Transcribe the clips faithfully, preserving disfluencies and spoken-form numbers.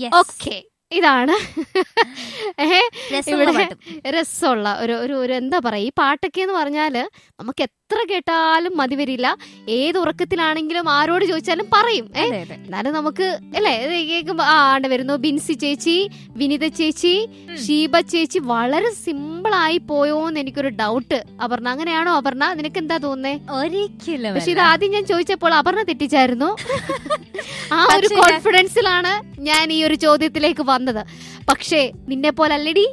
Okay, ഇതാണ് ഇവിടെ രസമുള്ള ഒരു ഒരു എന്താ പറയാ, ഈ പാട്ടൊക്കെ എന്ന് പറഞ്ഞാല് നമുക്ക് എത്ര കേട്ടാലും മതി വരില്ല. ഏത് ഉറക്കത്തിലാണെങ്കിലും ആരോട് ചോദിച്ചാലും പറയും. ഏഹ് എന്നാലും നമുക്ക് അല്ലേ കേൾക്കുമ്പോ ആ ആണ്ട് വരുന്നു. ബിൻസി ചേച്ചി, വിനിത ചേച്ചി, ഷീബ ചേച്ചി, വളരെ സിമ്പിൾ ആയി പോയോന്ന് എനിക്കൊരു ഡൗട്ട്. അപർണ, അങ്ങനെയാണോ അപർണ? നിനക്ക് എന്താ തോന്നുന്നേ? ഒരിക്കലും. പക്ഷെ ഇത് ആദ്യം ഞാൻ ചോദിച്ചപ്പോൾ അപർണ തെറ്റിച്ചായിരുന്നു. ആ ഒരു കോൺഫിഡൻസിലാണ് ഞാൻ ഈ ഒരു ചോദ്യത്തിലേക്ക് വന്നത്. പക്ഷേ നിന്നെ പോലല്ലടി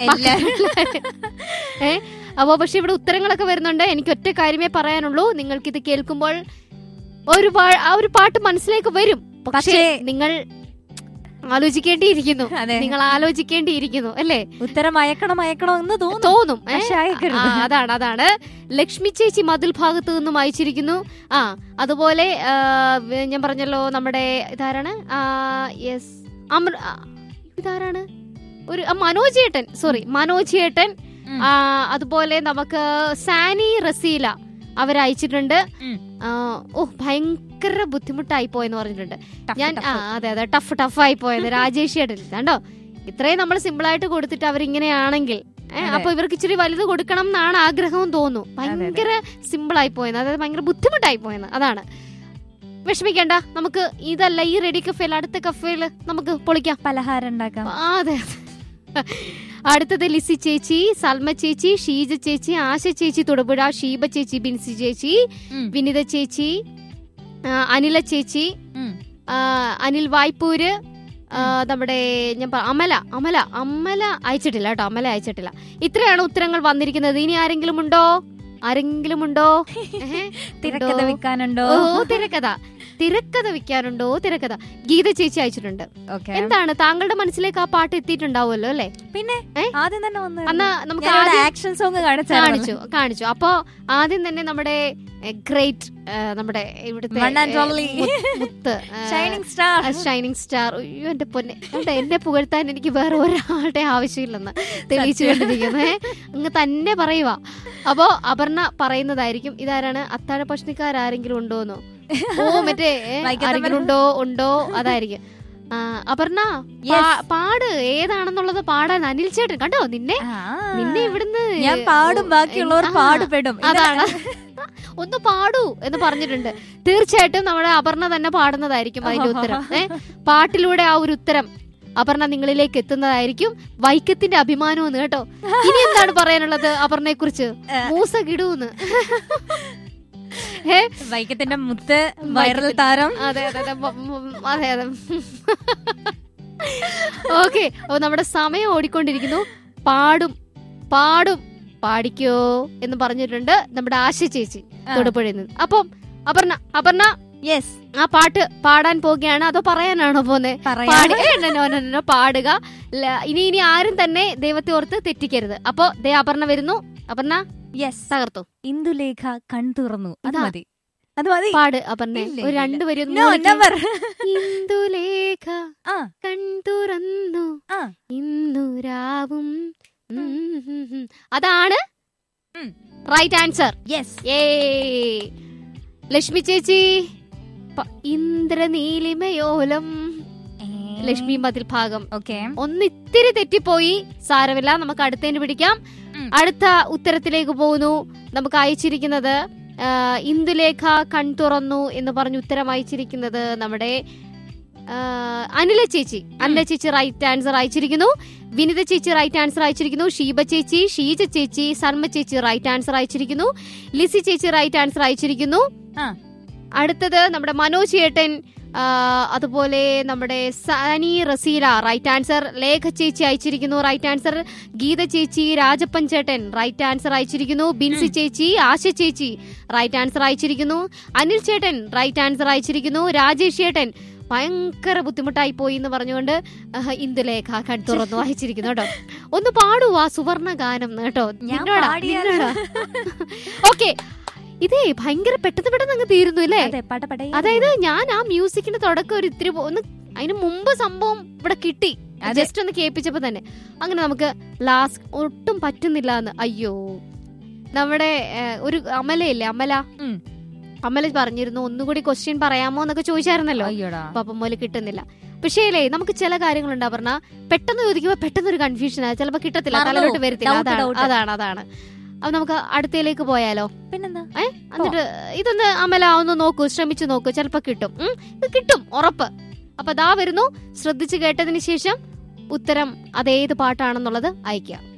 ഏ അപ്പോ പക്ഷെ ഇവിടെ ഉത്തരങ്ങളൊക്കെ വരുന്നുണ്ട്. എനിക്ക് ഒറ്റ കാര്യമേ പറയാനുള്ളൂ, നിങ്ങൾക്കിത് കേൾക്കുമ്പോൾ ഒരു ആ ഒരു പാട്ട് മനസ്സിലേക്ക് വരും. പക്ഷേ നിങ്ങൾ ആലോചിക്കേണ്ടിയിരിക്കുന്നു, നിങ്ങൾ ആലോചിക്കേണ്ടിയിരിക്കുന്നു അല്ലേ? ഉത്തരം അയക്കണം അയക്കണം എന്ന് തോന്നും. അതാണ് അതാണ് ലക്ഷ്മി ചേച്ചി മതിൽ ഭാഗത്ത് നിന്നും അയച്ചിരിക്കുന്നു. ആ അതുപോലെ ഞാൻ പറഞ്ഞല്ലോ, നമ്മുടെ ഇതാരാണ്, യെസ് അമർ, ഇതാരാണ്, ഒരു മനോജ് ഏട്ടൻ, സോറി മനോജ് ഏട്ടൻ. അതുപോലെ നമുക്ക് സാനി റസീല അവരയച്ചിട്ടുണ്ട്. ഓ ഭയങ്കര ബുദ്ധിമുട്ടായി പോയെന്ന് പറഞ്ഞിട്ടുണ്ട്. ഞാൻ അതെ അതെ ടഫ് ടഫായി പോയത് രാജേഷ് ഏട്ടൻ. കണ്ടോ, ഇത്രയും നമ്മൾ സിമ്പിൾ ആയിട്ട് കൊടുത്തിട്ട് അവരിങ്ങനെയാണെങ്കിൽ അപ്പൊ ഇവർക്ക് ഇച്ചിരി വലുത് കൊടുക്കണം എന്നാണ് ആഗ്രഹവും തോന്നുന്നു. ഭയങ്കര സിമ്പിൾ ആയി പോയെന്ന്, അതായത് ഭയങ്കര ബുദ്ധിമുട്ടായി പോയെന്ന്. അതാണ്, വിഷമിക്കേണ്ട. നമുക്ക് ഇതല്ല ഈ റെഡി കഫേയിൽ, അടുത്ത കഫേയിൽ നമുക്ക് പൊളിക്കാം, പലഹാരം ഉണ്ടാക്കാം. അതെ, അടുത്തത് ലിസി ചേച്ചി, സൽമ ചേച്ചി, ഷീജ ചേച്ചി, ആശ ചേച്ചി തൊടുപുഴ, ഷീബ ചേച്ചി, ബിൻസി ചേച്ചി, വിനിത ചേച്ചി, അനില ചേച്ചി, അനിൽ വായ്പൂര്, നമ്മുടെ ഞാൻ അമല അമല അമല അയച്ചിട്ടില്ല കേട്ടോ, അമല അയച്ചിട്ടില്ല. ഇത്രയാണ് ഉത്തരങ്ങൾ വന്നിരിക്കുന്നത്. ഇനി ആരെങ്കിലും ഉണ്ടോ? ആരെങ്കിലും ഉണ്ടോ? തിരക്കഥ വെക്കാനുണ്ടോ? ഓ തിരക്കഥ തിരക്കഥ വെക്കാനുണ്ടോ തിരക്കഥ ഗീത ചേച്ചി അയച്ചിട്ടുണ്ട്. എന്താണ് താങ്കളുടെ മനസ്സിലേക്ക് ആ പാട്ട് എത്തിയിട്ടുണ്ടാവുമല്ലോ അല്ലെ? പിന്നെ ആദ്യം തന്നെ അന്ന് നമുക്ക് ആക്ഷൻ സോങ് കാണിച്ചു കാണിച്ചു അപ്പൊ ആദ്യം തന്നെ നമ്മുടെ ഗ്രേറ്റ്, നമ്മുടെ ഇവിടുത്തെ മുത്ത് ഷൈനിങ് സ്റ്റാർ ഷൈനിങ് സ്റ്റാർ അയ്യോ എന്റെ പൊന്നെ, എന്നെ പുകഴ്ത്താൻ എനിക്ക് വേറെ ഒരാളുടെ ആവശ്യമില്ലെന്ന് തെളിയിച്ചു കൊണ്ടിരിക്കുന്നു. അങ്ങ് തന്നെ പറയുക. അപ്പോ അപർണ പറയുന്നതായിരിക്കും. ഇതാരാണ്? അത്താഴ ഭക്ഷണിക്കാരെങ്കിലും ഉണ്ടോന്നോ? ഓ മറ്റേ ആരെങ്കിലും ഉണ്ടോ ഉണ്ടോ അതായിരിക്കും. അപർണ പാട് ഏതാണെന്നുള്ളത് പാടാൻ അനിൽ ചേട്ടൻ. കണ്ടോ നിന്നെ നിന്നെ ഇവിടുന്ന് ഞാൻ പാടും, ബാക്കിയുള്ളവർ പാടുപെടും. അതാണ്, ഒന്ന് പാടൂ എന്ന് പറഞ്ഞിട്ടുണ്ട്. തീർച്ചയായിട്ടും നമ്മുടെ അപർണ തന്നെ പാടുന്നതായിരിക്കും അതിന്റെ ഉത്തരം. ഏഹ് പാട്ടിലൂടെ ആ ഒരു ഉത്തരം അപർണ നിങ്ങളിലേക്ക് എത്തുന്നതായിരിക്കും. വൈക്കത്തിന്റെ അഭിമാനം കേട്ടോ. ഇനി എന്താണ് പറയാനുള്ളത് അപർണയെ കുറിച്ച്? മൂസ കിടൂന്ന് വൈക്കത്തിന്റെ മുത്ത്, വൈറൽ താരം. അതെ അതെ അതെ അതെ ഓക്കെ. അപ്പൊ നമ്മുടെ സമയം ഓടിക്കൊണ്ടിരിക്കുന്നു. പാടും പാടും പാടിക്കോ എന്ന് പറഞ്ഞിട്ടുണ്ട് നമ്മുടെ ആശ ചേച്ചി തൊടുപുഴയിൽ നിന്ന്. അപ്പം അപർണ അപർണ യെസ് ആ പാട്ട് പാടാൻ പോവുകയാണ്. അതോ പറയാനാണോ പോന്നെ? പാടുക. ഇനി ഇനി ആരും തന്നെ ദൈവത്തെ ഓർത്ത് തെറ്റിക്കരുത്. അപ്പൊ ദേ അപർണ വരുന്നു. അപർണ യെസ് തകർത്തു. ഇന്ദുലേഖ കൺ തുറന്നു. അത് മതി, അത് മതി. പാട് അപർണ ഒരു രണ്ടുപേരും. ഇന്ദുലേഖ കൺ തുറന്നു ഇന്നു രാവും. അതാണ് റൈറ്റ് ആൻസർ. യെസ്. ഏ ലക്ഷ്മി ചേച്ചി ഇന്ദ്രനീലിമയോലം, ലക്ഷ്മി മതിൽ ഭാഗം. ഓക്കെ, ഒന്ന് ഇത്തിരി തെറ്റിപ്പോയി, സാരമില്ല, നമുക്ക് അടുത്തതിന് പിടിക്കാം. അടുത്ത ഉത്തരത്തിലേക്ക് പോകുന്നു. നമുക്ക് അയച്ചിരിക്കുന്നത് ഇന്ദുലേഖ കൺ തുറന്നു എന്ന് പറഞ്ഞ് ഉത്തരം അയച്ചിരിക്കുന്നത് നമ്മുടെ അനില ചേച്ചി. അനില ചേച്ചി റൈറ്റ് ആൻസർ അയച്ചിരിക്കുന്നു. വിനിത ചേച്ചി റൈറ്റ് ആൻസർ അയച്ചിരിക്കുന്നു. ഷീബ ചേച്ചി, ഷീജ ചേച്ചി, സർമ്മ ചേച്ചി റൈറ്റ് ആൻസർ അയച്ചിരിക്കുന്നു. ലിസി ചേച്ചി റൈറ്റ് ആൻസർ അയച്ചിരിക്കുന്നു. അടുത്തത് നമ്മുടെ മനോജ് ഏട്ടൻ, അതുപോലെ നമ്മുടെ സനി റസീല റൈറ്റ് ആൻസർ. ലേഖ ചേച്ചി അയച്ചിരിക്കുന്നു റൈറ്റ് ആൻസർ. ഗീത ചേച്ചി, രാജപ്പൻ ചേട്ടൻ റൈറ്റ് ആൻസർ അയച്ചിരിക്കുന്നു. ബിൻസി ചേച്ചി, ആശ ചേച്ചി റൈറ്റ് ആൻസർ അയച്ചിരിക്കുന്നു. അനിൽ ചേട്ടൻ റൈറ്റ് ആൻസർ അയച്ചിരിക്കുന്നു. രാജേഷ് ചേട്ടൻ ഭയങ്കര ബുദ്ധിമുട്ടായി പോയി എന്ന് പറഞ്ഞുകൊണ്ട് ഇന്ദുലേഖ കൺ തുറന്നു വായിച്ചിരിക്കുന്നു കേട്ടോ. ഒന്ന് പാടുവാ സുവർണ ഗാനം കേട്ടോ. ഓക്കെ, ഇതേ ഭയങ്കര പെട്ടെന്ന് പെട്ടെന്ന് അങ്ങ് തീരുന്നു അല്ലേ? അതായത് ഞാൻ ആ മ്യൂസിക്കിന്റെ തുടക്കം ഒരു ഇത്തിരി ഒന്ന് അതിന് മുമ്പ് സംഭവം ഇവിടെ കിട്ടി, ജസ്റ്റ് ഒന്ന് കേൾപ്പിച്ചപ്പോ തന്നെ അങ്ങനെ നമുക്ക് ലാസ്റ്റ് ഒട്ടും പറ്റുന്നില്ല എന്ന്. അയ്യോ, നമ്മുടെ ഒരു അമലയില്ലേ, അമല അമല പറഞ്ഞിരുന്നു ഒന്നുകൂടി ക്വസ്റ്റ്യൻ പറയാമോ എന്നൊക്കെ ചോദിച്ചായിരുന്നല്ലോ. അപ്പം പോലെ കിട്ടുന്നില്ല. പക്ഷേ നമുക്ക് ചില കാര്യങ്ങളുണ്ടാ പറഞ്ഞാൽ പെട്ടെന്ന് ചോദിക്കുമ്പോൾ പെട്ടെന്ന് ഒരു കൺഫ്യൂഷൻ ആണ്, ചിലപ്പോൾ കിട്ടത്തില്ല, തലയിലോട്ട് വരത്തില്ല. അതാണ് അതാണ് അതാണ് അപ്പൊ നമുക്ക് അടുത്തയിലേക്ക് പോയാലോ? പിന്നെന്താ? ഏ എന്നിട്ട് ഇതൊന്ന് അമല ഒന്ന് നോക്കൂ, ശ്രമിച്ചു നോക്കൂ, ചിലപ്പോ കിട്ടും. ഇത് കിട്ടും ഉറപ്പ്. അപ്പൊ ദാ വരുന്നു. ശ്രദ്ധിച്ചു കേട്ടതിന് ശേഷം ഉത്തരം അതേത് പാട്ടാണെന്നുള്ളത് അയക്കാം.